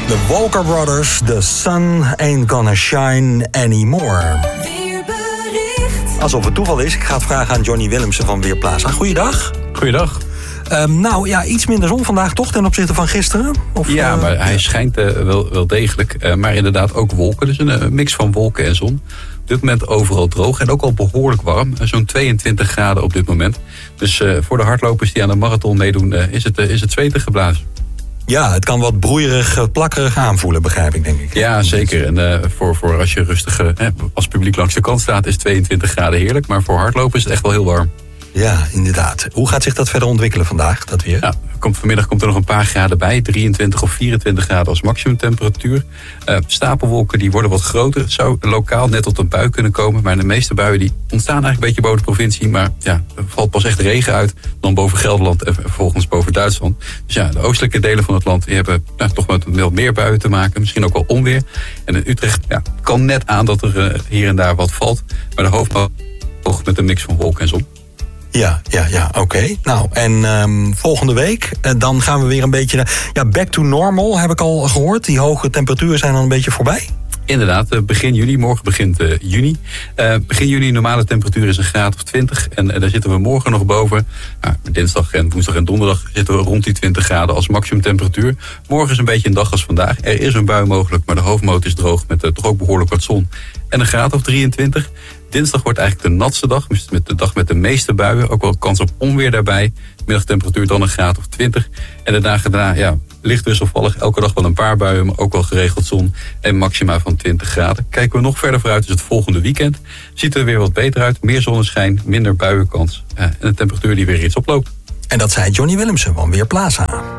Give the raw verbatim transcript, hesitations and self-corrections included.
De Walker Brothers, The Sun Ain't Gonna Shine Anymore. Weerbericht. Alsof het toeval is, ik ga het vragen aan Johnny Willemsen van Weerplaza. Goeiedag. Goeiedag. Um, nou ja, iets minder zon vandaag toch ten opzichte van gisteren? Of, ja, uh, maar hij schijnt uh, wel, wel degelijk. Uh, maar inderdaad ook wolken. Dus een uh, mix van wolken en zon. Op dit moment overal droog en ook al behoorlijk warm. Uh, zo'n tweeëntwintig graden op dit moment. Dus uh, voor de hardlopers die aan de marathon meedoen, uh, is, het, uh, is het zweetig geblazen. Ja, het kan wat broeierig, plakkerig aanvoelen, begrijp ik, denk ik. Ja, zeker. En uh, voor, voor als je rustig uh, als publiek langs de kant staat, is tweeëntwintig graden heerlijk. Maar voor hardlopen is het echt wel heel warm. Ja, inderdaad. Hoe gaat zich dat verder ontwikkelen vandaag, dat weer? Ja, komt, vanmiddag komt er nog een paar graden bij. drieëntwintig of vierentwintig graden als maximumtemperatuur. Uh, stapelwolken die worden wat groter. Het zou lokaal net tot een bui kunnen komen. Maar de meeste buien die ontstaan eigenlijk een beetje boven de provincie. Maar ja, er valt pas echt regen uit. Dan boven Gelderland en vervolgens boven Duitsland. Dus ja, de oostelijke delen van het land die hebben nou, toch met wel meer buien te maken. Misschien ook wel onweer. En in Utrecht ja, kan net aan dat er uh, hier en daar wat valt. Maar de hoofdbouw met een mix van wolken en zon. Ja, ja, ja, oké. Okay. Nou, en um, volgende week, uh, dan gaan we weer een beetje... Ja, back to normal, heb ik al gehoord. Die hoge temperaturen zijn dan een beetje voorbij. Inderdaad, begin juni. Morgen begint uh, juni. Uh, begin juni, normale temperatuur is een graad of twintig. En uh, daar zitten we morgen nog boven. Uh, dinsdag en woensdag en donderdag zitten we rond die twintig graden als maximumtemperatuur. Morgen is een beetje een dag als vandaag. Er is een bui mogelijk, maar de hoofdmoot is droog met uh, toch ook behoorlijk wat zon. En een graad of drieëntwintig. Dinsdag wordt eigenlijk de natste dag, dus met de dag met de meeste buien. Ook wel kans op onweer daarbij. Middagtemperatuur dan een graad of twintig. En de dagen daarna, ja, licht wisselvallig. Elke dag wel een paar buien, maar ook wel geregeld zon. En maxima van twintig graden. Kijken we nog verder vooruit, dus het volgende weekend ziet er weer wat beter uit. Meer zonneschijn, minder buienkans. Uh, en de temperatuur die weer iets oploopt. En dat zei Johnny Willemsen van Weerplaza.